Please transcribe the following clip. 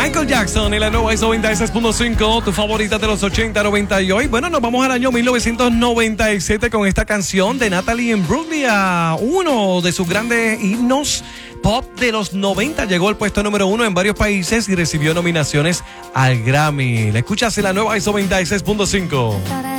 Michael Jackson en la nueva ISO 96.5, tu favorita de los 80, 90 y hoy. Bueno, nos vamos al año 1997 con esta canción de Natalie Imbruglia, uno de sus grandes himnos pop de los 90. Llegó al puesto número 1 en varios países y recibió nominaciones al Grammy. La escuchas en la nueva ISO 96.5.